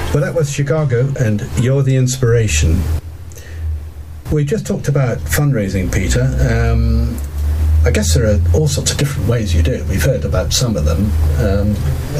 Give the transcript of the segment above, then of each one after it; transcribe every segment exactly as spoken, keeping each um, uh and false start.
Well, that was Chicago and You're the Inspiration. We just talked about fundraising, Peter. Um, I guess there are all sorts of different ways you do it. We've heard about some of them. Um,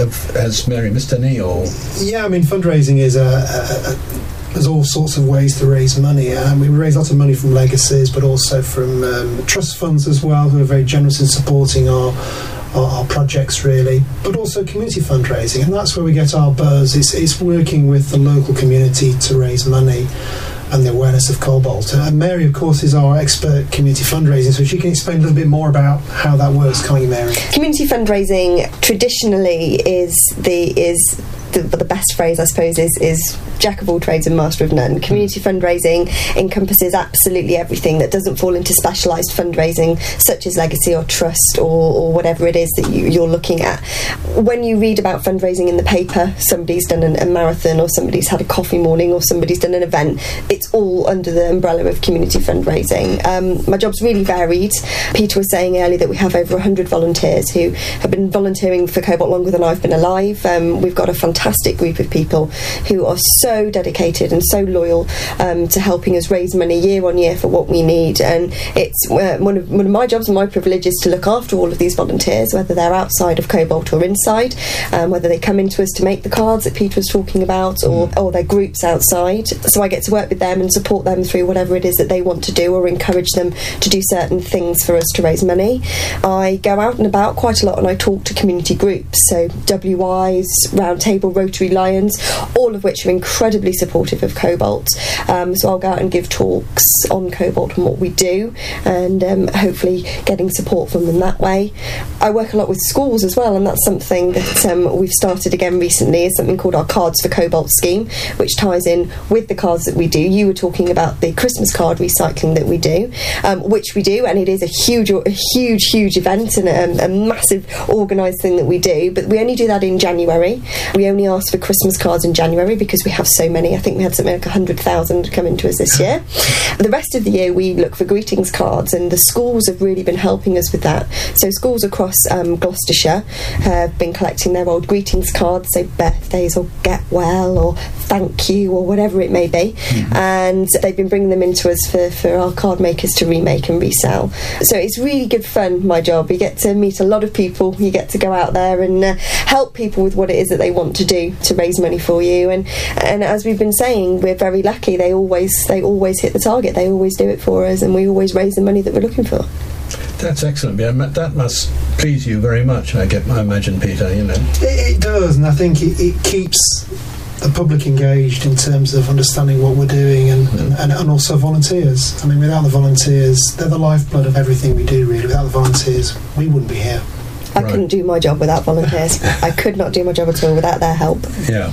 has Mary missed any? Or yeah, I mean, fundraising is a, a, a there's all sorts of ways to raise money. Um, we raise lots of money from legacies, but also from um, trust funds as well, who are very generous in supporting our, our our projects, really. But also community fundraising, and that's where we get our buzz. It's, it's working with the local community to raise money and the awareness of Cobalt. And Mary, of course, is our expert community fundraising, so she can explain a little bit more about how that works, can't you, Mary? Community fundraising traditionally is the is the, the best phrase, I suppose, is is jack of all trades and master of none. Community fundraising encompasses absolutely everything that doesn't fall into specialised fundraising, such as legacy or trust or, or whatever it is that you, you're looking at. When you read about fundraising in the paper, somebody's done an, a marathon, or somebody's had a coffee morning, or somebody's done an event. It's all under the umbrella of community fundraising. Um, my job's really varied. Peter was saying earlier that we have over one hundred volunteers who have been volunteering for Cobalt longer than I've been alive. Um, we've got a fantastic group of people who are so dedicated and so loyal um, to helping us raise money year on year for what we need. And it's uh, one of one of my jobs and my privileges to look after all of these volunteers, whether they're outside of Cobalt or inside, um, whether they come into us to make the cards that Peter was talking about, or, or their groups outside. So I get to work with them and support them through whatever it is that they want to do, or encourage them to do certain things for us to raise money. I go out and about quite a lot and I talk to community groups, so W Is, Roundtable, Rotary Lions, all of which are incredibly supportive of Cobalt. Um, so I'll go out and give talks on Cobalt and what we do, and um, hopefully getting support from them that way. I work a lot with schools as well, and that's something that um, we've started again recently, is something called our Cards for Cobalt scheme, which ties in with the cards that we do. You were talking about the Christmas card recycling that we do, um, which we do, and it is a huge, a huge, huge event and a, a massive organised thing that we do, but we only do that in January. We only ask for Christmas cards in January because we have so many. I think we had something like one hundred thousand come into us this year. The rest of the year we look for greetings cards, and the schools have really been helping us with that. So schools across um, Gloucestershire have been collecting their old greetings cards, so birthdays or get well or thank you or whatever it may be, mm-hmm. and they've been bringing them into us for, for our card makers to remake and resell. So it's really good fun, my job. You get to meet a lot of people, you get to go out there and uh, help people with what it is that they want to do to raise money for you, and and as we've been saying, we're very lucky. They always they always hit the target, they always do it for us, and we always raise the money that we're looking for. That's excellent. Yeah, that must please you very much, I get I imagine, Peter, you know. It, it does, and I think it, it keeps the public engaged in terms of understanding what we're doing, and, mm. and, and also volunteers. I mean, without the volunteers, they're the lifeblood of everything we do, really. Without the volunteers, we wouldn't be here. I right. couldn't do my job without volunteers. I could not do my job at all without their help. Yeah.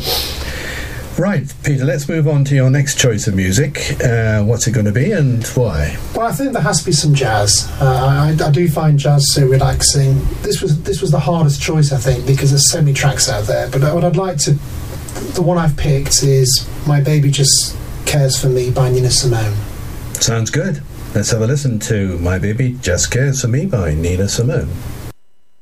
Right, Peter, let's move on to your next choice of music. Uh, what's it going to be and why? Well, I think there has to be some jazz. Uh, I, I do find jazz so relaxing. This was this was the hardest choice, I think, because there's so many tracks out there. But what I'd like to... The one I've picked is My Baby Just Cares For Me by Nina Simone. Sounds good. Let's have a listen to My Baby Just Cares For Me by Nina Simone.